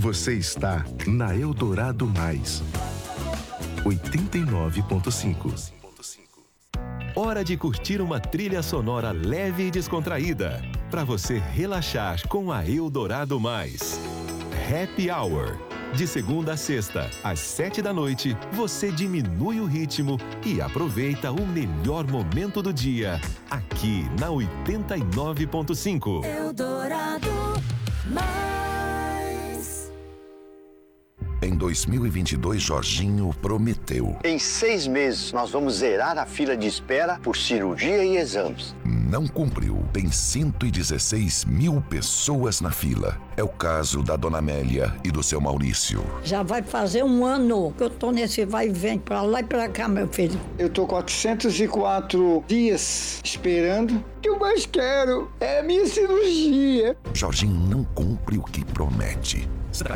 Você está na Eldorado Mais 89.5. Hora de curtir uma trilha sonora leve e descontraída, para você relaxar com a Eldorado Mais. Happy Hour. De segunda a sexta, às 7 da noite, você diminui o ritmo e aproveita o melhor momento do dia, aqui na 89.5. Eldorado Mais. Em 2022, Jorginho prometeu. Em 6 meses, nós vamos zerar a fila de espera por cirurgia e exames. Não cumpriu. Tem 116 mil pessoas na fila. É o caso da dona Amélia e do seu Maurício. Já vai fazer um ano que eu tô nesse vai e vem pra lá e pra cá, meu filho. Eu tô 404 dias esperando. O que eu mais quero é a minha cirurgia. Jorginho não cumpre o que promete.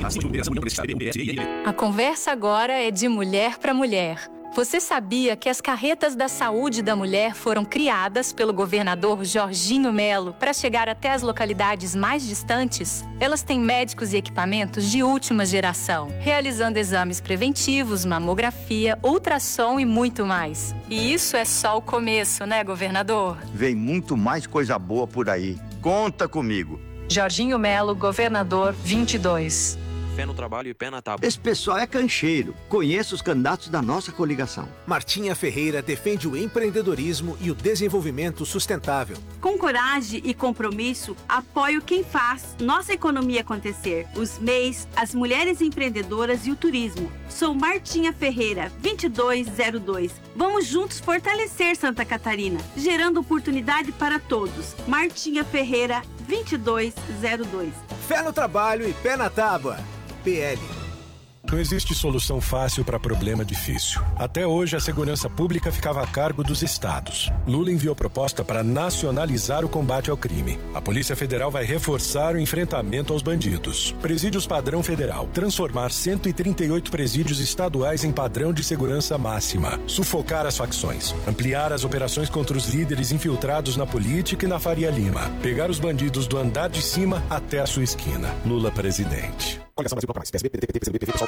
A conversa agora é de mulher para mulher. Você sabia que as carretas da saúde da mulher foram criadas pelo governador Jorginho Melo para chegar até as localidades mais distantes? Elas têm médicos e equipamentos de última geração, realizando exames preventivos, mamografia, ultrassom e muito mais. E isso é só o começo, né, governador? Vem muito mais coisa boa por aí. Conta comigo. Jorginho Melo, governador 22. Fé no trabalho e pé na tábua. Esse pessoal é cancheiro. Conheço os candidatos da nossa coligação. Martinha Ferreira defende o empreendedorismo e o desenvolvimento sustentável. Com coragem e compromisso, apoio quem faz nossa economia acontecer. Os MEIs, as mulheres empreendedoras e o turismo. Sou Martinha Ferreira, 2202. Vamos juntos fortalecer Santa Catarina, gerando oportunidade para todos. Martinha Ferreira, 2202. Fé no trabalho e pé na tábua. PL. Não existe solução fácil para problema difícil. Até hoje, a segurança pública ficava a cargo dos estados. Lula enviou proposta para nacionalizar o combate ao crime. A Polícia Federal vai reforçar o enfrentamento aos bandidos. Presídios padrão federal. Transformar 138 presídios estaduais em padrão de segurança máxima. Sufocar as facções. Ampliar as operações contra os líderes infiltrados na política e na Faria Lima. Pegar os bandidos do andar de cima até a sua esquina. Lula presidente.